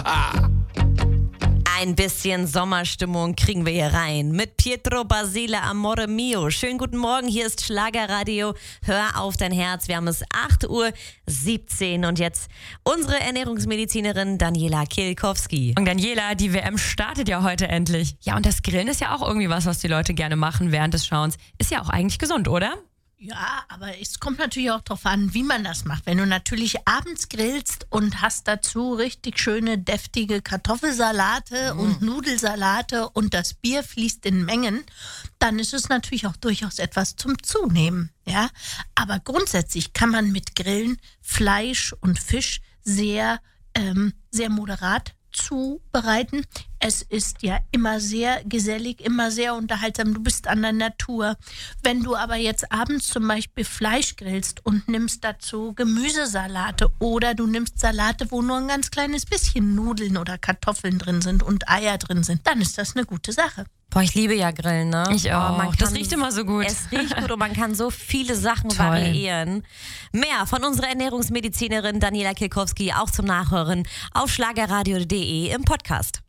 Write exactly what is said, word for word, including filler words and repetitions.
Ein bisschen Sommerstimmung kriegen wir hier rein mit Pietro Basile, Amore Mio. Schönen guten Morgen, hier ist Schlagerradio. Hör auf dein Herz. Wir haben es acht Uhr siebzehn und jetzt unsere Ernährungsmedizinerin Daniela Kielkowski. Und Daniela, die W M startet ja heute endlich. Ja, und das Grillen ist ja auch irgendwie was, was die Leute gerne machen während des Schauens. Ist ja auch eigentlich gesund, oder? Ja, aber es kommt natürlich auch darauf an, wie man das macht. Wenn du natürlich abends grillst und hast dazu richtig schöne, deftige Kartoffelsalate mm. und Nudelsalate und das Bier fließt in Mengen, dann ist es natürlich auch durchaus etwas zum Zunehmen. Ja? Aber grundsätzlich kann man mit Grillen Fleisch und Fisch sehr, ähm, sehr moderat zubereiten. Es ist ja immer sehr gesellig, immer sehr unterhaltsam. Du bist an der Natur. Wenn du aber jetzt abends zum Beispiel Fleisch grillst und nimmst dazu Gemüsesalate oder du nimmst Salate, wo nur ein ganz kleines bisschen Nudeln oder Kartoffeln drin sind und Eier drin sind, dann ist das eine gute Sache. Boah, ich liebe ja Grillen, ne? Ich auch. Oh, man das kann, riecht immer so gut. Es riecht gut und man kann so viele Sachen Toll. variieren. Mehr von unserer Ernährungsmedizinerin Daniela Kielkowski auch zum Nachhören auf schlagerradio punkt de im Podcast.